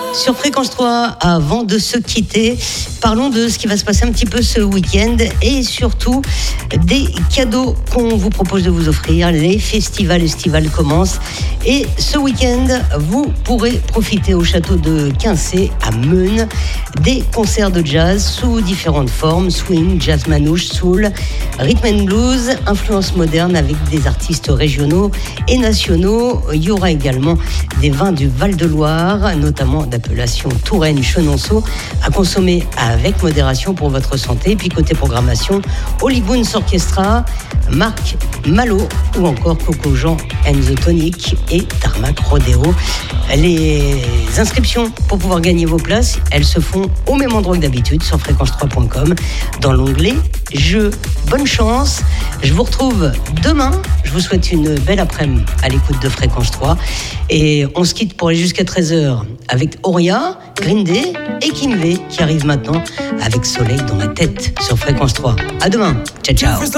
Sur Fréquence 3, avant de se quitter, parlons de ce qui va se passer un petit peu ce week-end et surtout des cadeaux qu'on vous propose de vous offrir. Les festivals estivales commencent et ce week-end, vous pourrez profiter au château de Quincé à Meun des concerts de jazz sous différentes formes, swing, jazz manouche, soul, rhythm and blues, influence moderne avec des artistes régionaux et nationaux. Il y aura également des vins du Val-de-Loire, notamment d'appellation Touraine, Chenonceau, à consommer avec modération pour votre santé. Puis côté programmation, Holly Boons Orchestra, Marc Malo ou encore Coco Jean and the Tonic et Tarmac Rodeo. Les inscriptions pour pouvoir gagner vos places, elles se font au même endroit que d'habitude sur fréquence3.com dans l'onglet Jeux. Bonne chance, je vous retrouve demain. Je vous souhaite une belle après-midi à l'écoute de Fréquence 3 et on se quitte pour aller jusqu'à 13h avec Auria, Green Day et Kinvey qui arrive maintenant avec Soleil dans la tête sur Fréquence 3. À demain, ciao ciao.